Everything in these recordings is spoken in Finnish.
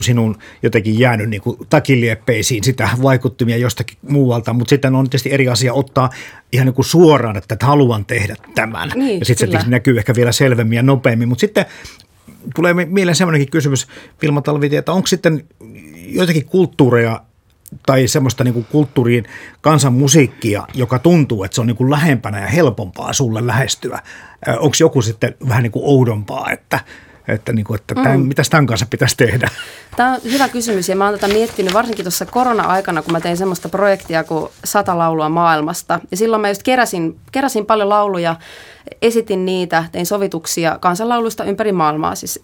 sinun jotenkin jäänyt niin kuin takilieppeisiin sitä vaikuttimia jostakin muualta, mutta sitten on tietysti eri asia ottaa ihan niin kuin suoraan, että haluan tehdä tämän. Niin, ja sitten se näkyy ehkä vielä selvemmin ja nopeammin, mutta sitten tulee mieleen sellainenkin kysymys, Vilma Talvitie, että onko sitten joitakin kulttuureja tai semmoista niin kuin kulttuuriin kansanmusiikkia, joka tuntuu, että se on niin kuin lähempänä ja helpompaa sulle lähestyä. Onko joku sitten vähän niin kuin oudompaa, että mitäs tämän kanssa pitäisi tehdä? Tämä on hyvä kysymys ja mä oon tätä miettinyt varsinkin tuossa korona-aikana, kun mä tein semmoista projektia kuin 100 laulua maailmasta. Ja silloin mä just keräsin paljon lauluja, esitin niitä, tein sovituksia kansanlauluista ympäri maailmaa, siis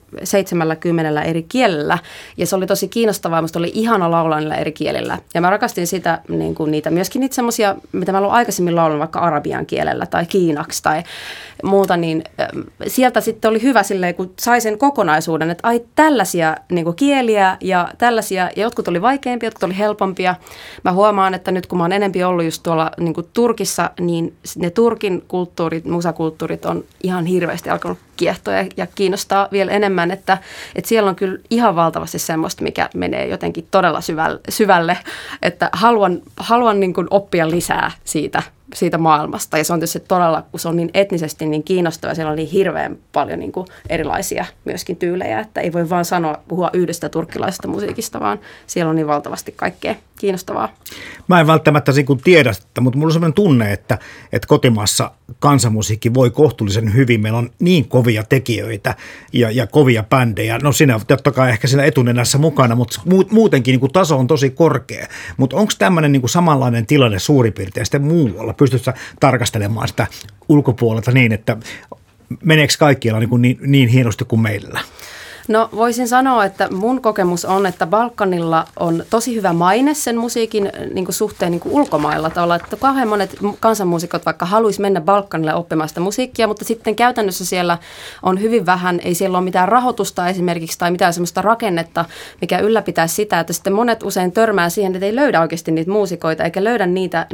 70 eri kielellä. Ja se oli tosi kiinnostavaa, musta oli ihana laulaa niillä eri kielillä. Ja mä rakastin sitä, niin kuin myöskin niitä semmoisia, mitä mä olen aikaisemmin laulanut vaikka arabian kielellä tai kiinaksi tai muuta, niin sieltä sitten oli hyvä silleen, kun sai sen kokonaisuuden, että ai tällaisia niin kuin kieliä ja tällaisia, ja jotkut oli vaikeampia, jotkut oli helpompia. Mä huomaan, että nyt kun mä oon enempi ollut just tuolla niin kuin Turkissa, niin ne Turkin kulttuurit, musakulttuurit on ihan hirveästi alkanut kiehtoa ja kiinnostaa vielä enemmän, että siellä on kyllä ihan valtavasti semmoista, mikä menee jotenkin todella syvälle, että haluan niin kuin oppia lisää siitä maailmasta. Ja se on tietysti todella, kun se on niin etnisesti niin kiinnostava, siellä on niin hirveän paljon niin kuin erilaisia myöskin tyylejä, että ei voi vaan puhua yhdestä turkkilaisesta musiikista, vaan siellä on niin valtavasti kaikkea kiinnostavaa. Mä en välttämättä tiedä, mutta mulla on sellainen tunne, että muussa kansanmusiikki voi kohtuullisen hyvin. Meillä on niin kovia tekijöitä ja kovia bändejä. No siinä totta kai ehkä siinä etunenässä mukana, mutta muutenkin niin kuin taso on tosi korkea. Mutta onko tämmöinen niin kuin samanlainen tilanne suurin piirtein sitten muualla? Pystytkö tarkastelemaan sitä ulkopuolelta niin, että meneekö kaikkialla niin hienosti kuin meillä? No voisin sanoa, että mun kokemus on, että Balkanilla on tosi hyvä maine sen musiikin niin kuin suhteen niin kuin ulkomailla tavalla, että kauhean monet kansanmuusikot vaikka haluaisi mennä Balkanille oppimaan sitä musiikkia, mutta sitten käytännössä siellä on hyvin vähän, ei siellä ole mitään rahoitusta esimerkiksi tai mitään semmoista rakennetta, mikä ylläpitäisi sitä, että sitten monet usein törmää siihen, että ei löydä oikeasti niitä muusikoita eikä löydä niitä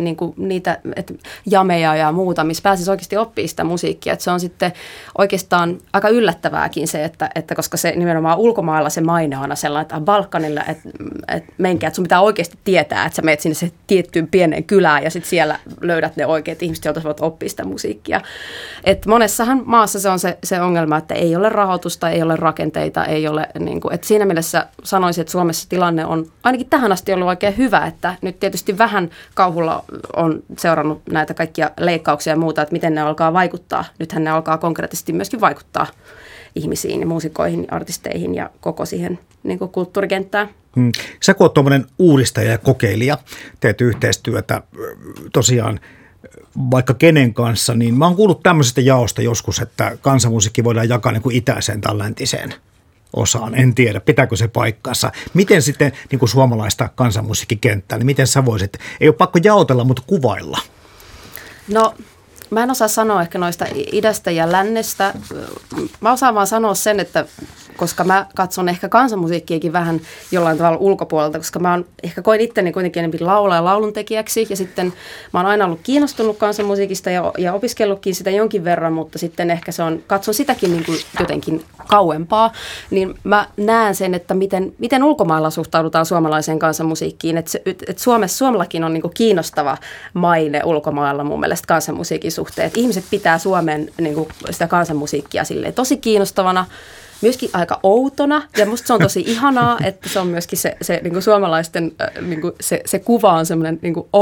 jameja ja muuta, missä pääsisi oikeasti oppimaan sitä musiikkia, että se on sitten oikeastaan aika yllättävääkin se, että koska se nimenomaan ulkomailla se maine on aina sellainen, että Balkanilla, että menkää, että sun pitää oikeasti tietää, että sä menet sinne se tiettyyn pieneen kylään ja sitten siellä löydät ne oikeat ihmiset, joilta voit oppia sitä musiikkia. Et monessahan maassa se on se ongelma, että ei ole rahoitusta, ei ole rakenteita, ei ole, niin kuin, että siinä mielessä sanoisin, että Suomessa tilanne on ainakin tähän asti ollut oikein hyvä, että nyt tietysti vähän kauhulla on seurannut näitä kaikkia leikkauksia ja muuta, että miten ne alkaa vaikuttaa. Nythän ne alkaa konkreettisesti myöskin vaikuttaa ihmisiin ja muusikoihin, artisteihin ja koko siihen niin kuin kulttuurikenttään. Sä kun oot tuommoinen uudistaja ja kokeilija, teet yhteistyötä tosiaan vaikka kenen kanssa, niin mä oon kuullut tämmöisestä jaosta joskus, että kansanmusiikki voidaan jakaa niin kuin itäiseen tai läntiseen osaan. En tiedä, pitääkö se paikkansa. Miten sitten niin kuin suomalaista kansanmusiikkikenttää, niin miten sä voisit, ei ole pakko jaotella, mutta kuvailla? No mä en osaa sanoa ehkä noista idästä ja lännestä. Mä osaan vaan sanoa sen, että koska mä katson ehkä kansanmusiikkiakin vähän jollain tavalla ulkopuolelta, koska mä ehkä koin itteni kuitenkin enemmän laulaa ja lauluntekijäksi ja sitten mä oon aina ollut kiinnostunut kansanmusiikista ja opiskellutkin sitä jonkin verran, mutta sitten ehkä katson sitäkin niin kuin jotenkin kauempaa, niin mä näen sen, että miten ulkomailla suhtaudutaan suomalaiseen kansanmusiikkiin, että Suomellakin on niin kuin kiinnostava maine ulkomailla mun mielestä kansanmusiikin suhteen, että ihmiset pitää Suomen niin kuin sitä kansanmusiikkia silleen tosi kiinnostavana, myöskin aika outona, ja musta se on tosi ihanaa, että se on myöskin se niin kuin suomalaisten, niin kuin se kuva on semmoinen niin kuin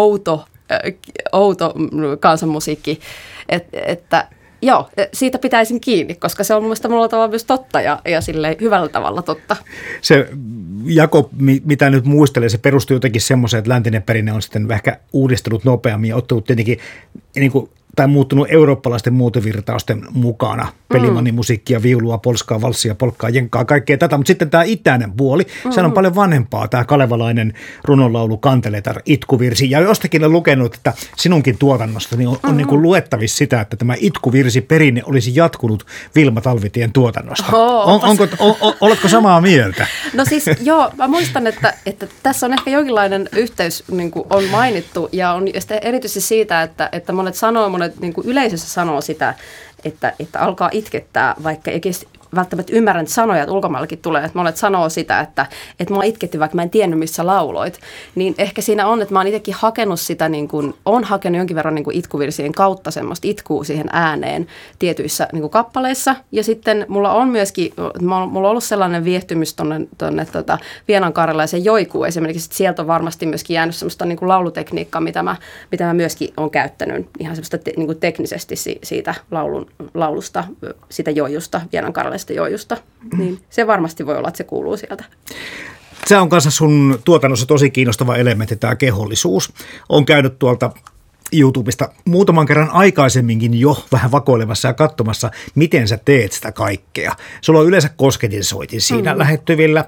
outo kansanmusiikki, että joo, siitä pitäisin kiinni, koska se on mun mielestä monella tavalla myös totta ja silleen hyvällä tavalla totta. Se jako, mitä nyt muistelee, se perustuu jotenkin semmoiseen, että läntinen perinne on sitten ehkä uudistunut nopeammin ja ottanut tietenkin niin kuin, tai muuttunut eurooppalaisten muotovirtausten mukana. Pelimannimusiikkia, viulua, polskaa, valssia, polkkaa, jenkkaa, kaikkea tätä. Mutta sitten tämä itäinen puoli, se on paljon vanhempaa. Tämä kalevalainen runonlaulu, kanteletar, itkuvirsi. Ja jostakin olen lukenut, että sinunkin tuotannosta niin on niin kuin luettavissa sitä, että tämä itkuvirsiperinne olisi jatkunut Vilma Talvitien tuotannosta. Oletko samaa mieltä? No siis joo, mä muistan, että tässä on ehkä jonkinlainen yhteys niin kuin on mainittu ja on erityisesti siitä, monet niin kuin yleisössä sanoo sitä, että alkaa itkettää, vaikka välttämättä ymmärrän sanoja, että ulkomaillakin tulee, että monet sanoo sitä, että mua itketti, vaikka mä en tiennyt, missä lauloit. Niin ehkä siinä on, että mä oon itsekin hakenut sitä, niin kuin, on hakenut jonkin verran niin kuin itkuvirsien kautta semmoista itkua siihen ääneen tietyissä niin kuin kappaleissa. Ja sitten mulla on myöskin, mulla on ollut sellainen viehtymys tuonne Vienan karjalaisen joikuun esimerkiksi, että sieltä on varmasti myöskin jäänyt semmoista niin kuin laulutekniikkaa, mitä mä myöskin olen käyttänyt ihan semmoista niin kuin teknisesti siitä laulusta, siitä joijusta, Vienan karjalaisesta joijusta. Niin se varmasti voi olla, että se kuuluu sieltä. Se on kanssa sun tuotannossa tosi kiinnostava elementti, tämä kehollisuus. On käynyt tuolta YouTubesta muutaman kerran aikaisemminkin jo vähän vakoilemassa ja katsomassa, miten sä teet sitä kaikkea. Sulla on yleensä kosketinsoitin siinä lähettyvillä.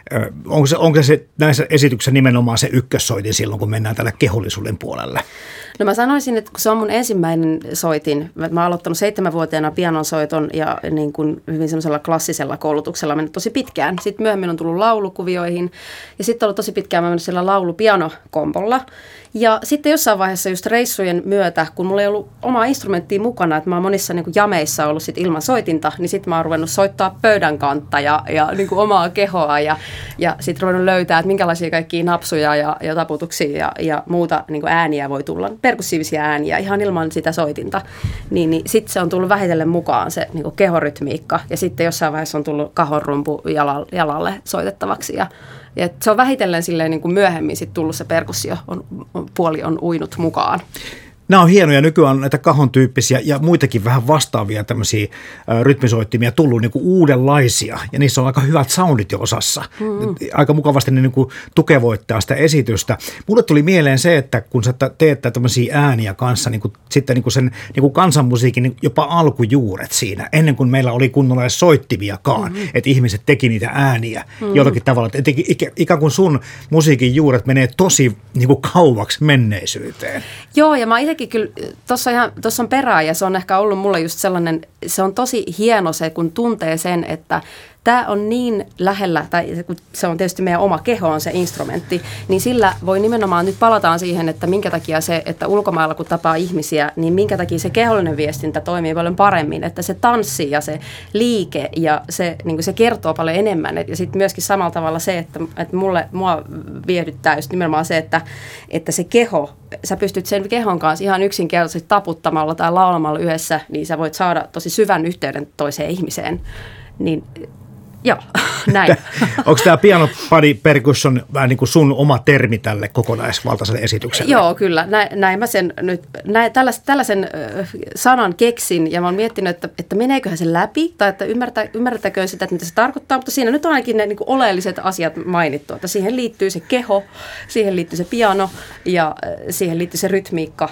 Onko se näissä esityksissä nimenomaan se ykkössoitin silloin, kun mennään tällä kehollisuuden puolelle? No mä sanoisin, että kun se on mun ensimmäinen soitin, mä oon aloittanut 7-vuotiaana pianonsoiton ja niin kuin hyvin semmoisella klassisella koulutuksella mennyt tosi pitkään. Sitten myöhemmin on tullut laulukuvioihin ja sitten on ollut tosi pitkään mä mennyt sillä laulu-pianokompolla. Ja sitten jossain vaiheessa just reissujen myötä, kun mulla ei ollut omaa instrumenttia mukana, että mä oon monissa niin kuin jameissa ollut sit ilman soitinta, niin sitten mä oon ruvennut soittaa pöydän kantta ja niin kuin omaa kehoa ja sitten ruvennut löytää, että minkälaisia kaikkia napsuja ja taputuksia ja muuta niin kuin ääniä voi tulla, perkussiivisia ääniä ihan ilman sitä soitinta. Niin sitten se on tullut vähitellen mukaan se niin kuin kehorytmiikka ja sitten jossain vaiheessa on tullut kahonrumpu jalalle soitettavaksi ja se on vähitellen silleen niin kuin myöhemmin sit tullut se perkussio, puoli on uinut mukaan. Nämä on hienoja. Nykyään näitä kahon tyyppisiä ja muitakin vähän vastaavia tämmöisiä rytmisoittimia tullut niin kuin uudenlaisia. Ja niissä on aika hyvät soundit jo osassa. Aika mukavasti ne niin kuin tukevoittaa sitä esitystä. Mulle tuli mieleen se, että kun sä teet tämmöisiä ääniä kanssa, niin kuin, sitten niin kuin sen niin kuin kansanmusiikin niin jopa alkujuuret siinä, ennen kuin meillä oli kunnolla edes soittimiakaan, että ihmiset teki niitä ääniä jollakin tavalla. Että ikään kuin sun musiikin juuret menee tosi niin kuin kauaksi menneisyyteen. Joo, ja mä itsekin kyllä, tuossa on perää ja se on ehkä ollut mulle just sellainen, se on tosi hieno se, kun tuntee sen, että tämä on niin lähellä, tai kun se on tietysti meidän oma keho on se instrumentti, niin sillä voi nimenomaan, nyt palataan siihen, että minkä takia se, että ulkomailla kun tapaa ihmisiä, niin minkä takia se kehollinen viestintä toimii paljon paremmin, että se tanssi ja se liike ja se, niin kuin se kertoo paljon enemmän. Ja sitten myöskin samalla tavalla se, että mua viehdyttää just nimenomaan se, että se keho, sä pystyt sen kehon kanssa ihan yksinkertaisesti taputtamalla tai laulamalla yhdessä, niin sä voit saada tosi syvän yhteyden toiseen ihmiseen. Niin joo, näin. Onko tämä piano body percussion vähän niin kuin sun oma termi tälle kokonaisvaltaiselle esitykselle? Joo, kyllä. Näin mä sen nyt, tällaisen sanan keksin ja mä oon miettinyt, että meneeköhän se läpi tai että ymmärrettäkö sitä, että mitä se tarkoittaa, mutta siinä nyt on ainakin ne niin kuin oleelliset asiat mainittu, että siihen liittyy se keho, siihen liittyy se piano ja siihen liittyy se rytmiikka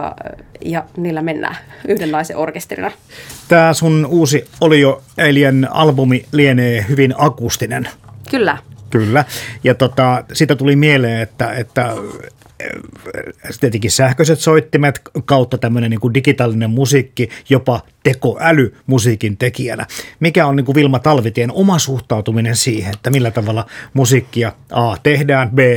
ja niillä mennään yhdenlaisen orkesterina. Tämä sun uusi Olio Alien albumi lienee hyvin akustinen. Kyllä. Kyllä. Ja siitä tuli mieleen, että tietenkin sähköiset soittimet kautta tämmöinen niin kuin digitaalinen musiikki, jopa tekoäly musiikin tekijänä. Mikä on niin kuin Vilma Talvitien oma suhtautuminen siihen, että millä tavalla musiikkia A tehdään, B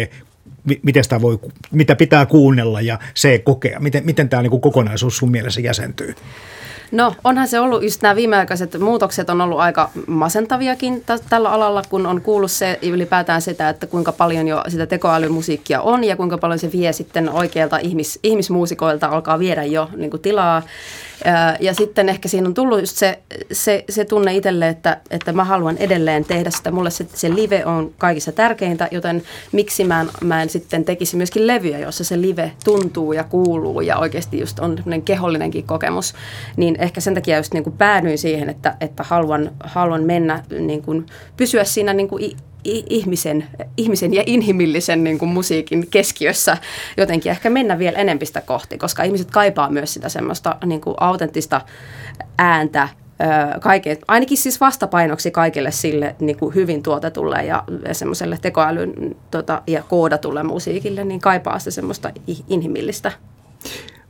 mitä pitää kuunnella ja C kokea? Miten tämä niin kuin kokonaisuus sun mielessä jäsentyy? No onhan se ollut, just nämä viimeaikaiset muutokset on ollut aika masentaviakin tällä alalla, kun on kuullut se ylipäätään sitä, että kuinka paljon jo sitä tekoälymusiikkia on ja kuinka paljon se vie sitten oikeilta ihmismuusikoilta, alkaa viedä jo niin kuin tilaa. Ja sitten ehkä siinä on tullut just se tunne itselle, että mä haluan edelleen tehdä sitä. Mulle se live on kaikissa tärkeintä, joten miksi mä en sitten tekisi myöskin levyjä, jossa se live tuntuu ja kuuluu ja oikeasti just on kehollinenkin kokemus. Niin ehkä sen takia just niin kuin päädyin siihen, että haluan mennä, niin kuin pysyä siinä niin kuin ihmisen ja inhimillisen niin kuin musiikin keskiössä jotenkin ehkä mennä vielä enempi sitä kohti, koska ihmiset kaipaa myös sitä semmoista niin kuin autenttista ääntä, ainakin siis vastapainoksi kaikille sille niin kuin hyvin tuotetulle ja semmoiselle tekoälyn ja koodatulle musiikille, niin kaipaa sitä semmoista inhimillistä.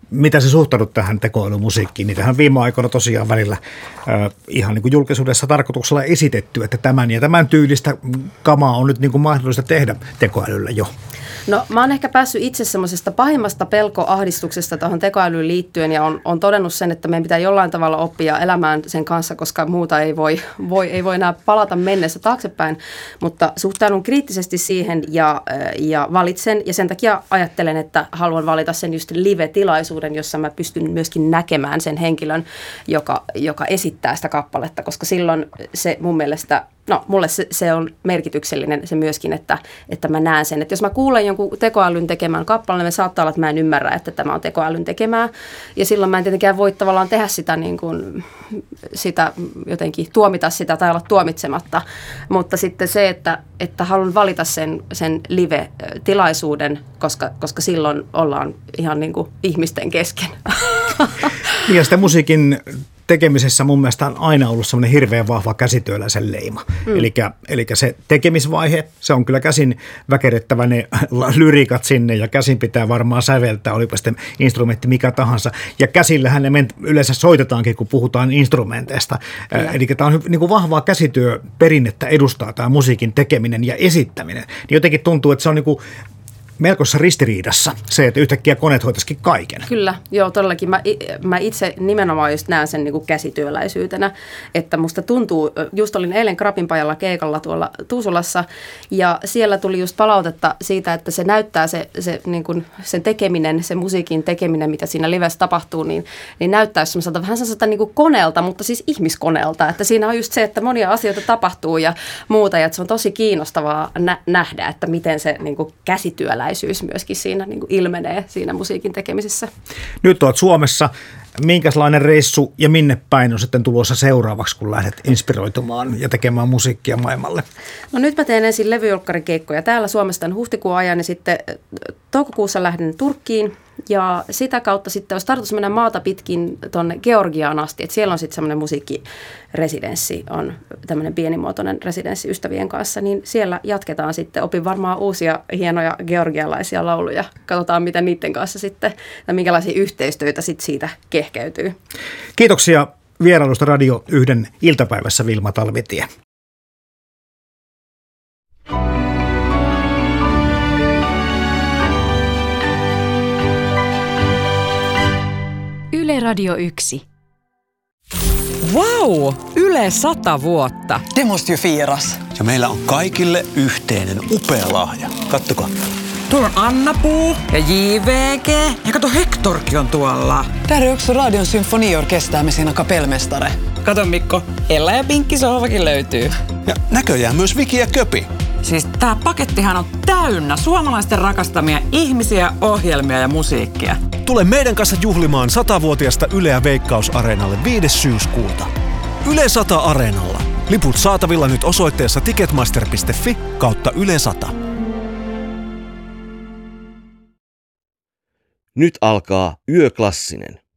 mitä sä suhtaudut tähän tekoälymusiikkiin? Niitähän viime aikoina tosiaan välillä ihan niin kuin julkisuudessa tarkoituksella esitetty, että tämän ja tämän tyylistä kamaa on nyt niin kuin mahdollista tehdä tekoälyllä jo. No mä oon ehkä päässyt itse semmoisesta pahimmasta pelkoahdistuksesta tuohon tekoälyyn liittyen ja on todennut sen, että meidän pitää jollain tavalla oppia elämään sen kanssa, koska muuta ei voi enää palata mennessä taaksepäin, mutta suhtaudun kriittisesti siihen ja valitsen ja sen takia ajattelen, että haluan valita sen just live-tilaisuuden, jossa mä pystyn myöskin näkemään sen henkilön, joka esittää sitä kappaletta, koska silloin se mun mielestä mulle se on merkityksellinen se myöskin, että mä näen sen. Että jos mä kuulen jonkun tekoälyn tekemään kappaleen, niin saattaa olla, että mä en ymmärrä, että tämä on tekoälyn tekemää. Ja silloin mä en tietenkään voi tavallaan tehdä sitä, niin kuin, sitä jotenkin tuomita sitä tai olla tuomitsematta. Mutta sitten se, että haluan valita sen live-tilaisuuden, koska silloin ollaan ihan niin kuin ihmisten kesken. Ja sitä musiikin tekemisessä mun mielestä on aina ollut semmoinen hirveän vahva käsityöläisen leima. Eli se tekemisvaihe, se on kyllä käsin väkerettävä ne lyriikat sinne ja käsin pitää varmaan säveltää, olipa sitten instrumentti mikä tahansa. Ja käsillähän ne yleensä soitetaankin, kun puhutaan instrumenteista. Eli tämä on niin kuin vahvaa käsityöperinnettä edustaa tämä musiikin tekeminen ja esittäminen. Niin jotenkin tuntuu, että se on niin kuin melkoisessa ristiriidassa se, että yhtäkkiä koneet hoitaisikin kaiken. Kyllä, joo todellakin. Mä itse nimenomaan just näen sen niin kuin käsityöläisyytenä, että musta tuntuu, just olin eilen Krapinpajalla keikalla tuolla Tuusulassa ja siellä tuli just palautetta siitä, että se näyttää se niin kuin sen tekeminen, se musiikin tekeminen, mitä siinä livessä tapahtuu, niin näyttää semmoiselta vähän semmoiselta niin kuin koneelta, mutta siis ihmiskoneelta, että siinä on just se, että monia asioita tapahtuu ja muuta ja että se on tosi kiinnostavaa nähdä, että miten se niin kuin käsityöläisyys myöskin siinä niin kuin ilmenee siinä musiikin tekemisessä. Nyt olet Suomessa. Minkälainen reissu ja minne päin on sitten tulossa seuraavaksi, kun lähdet inspiroitumaan ja tekemään musiikkia maailmalle? No nyt mä teen ensin levyjulkkarikeikkoja täällä Suomesta huhtikuun ajan ja sitten toukokuussa lähden Turkkiin. Ja sitä kautta sitten olisi tarkoitus mennä maata pitkin tuonne Georgiaan asti, että siellä on sitten semmoinen musiikkiresidenssi, on tämmöinen pienimuotoinen residenssi ystävien kanssa, niin siellä jatketaan sitten, opin varmaan uusia hienoja georgialaisia lauluja, katsotaan mitä niiden kanssa sitten, ja minkälaisia yhteistyötä sitten siitä kehkeytyy. Kiitoksia vierailusta Radio 1 iltapäivässä, Vilma Talvitie. Yle Radio 1. Vau! Yle 100 vuotta. Det måste ju firas. Ja meillä on kaikille yhteinen upea lahja. Kattokaa. Tuolla on Anna-Puu ja JVG. Ja kato, Hektorkin on tuolla. Där är också Radion symfoniorkester med sina kapellmästare. Kato Mikko, Ella ja Pinkki sohvakin löytyy. Ja näköjään myös Viki ja Köpi. Siis tää pakettihan on täynnä suomalaisten rakastamia ihmisiä, ohjelmia ja musiikkia. Tule meidän kanssa juhlimaan 100-vuotiasta Yleä Veikkaus-areenalle 5. syyskuuta. Yle 100 Areenalla. Liput saatavilla nyt osoitteessa ticketmaster.fi/Yle 100. Nyt alkaa Yöklassinen.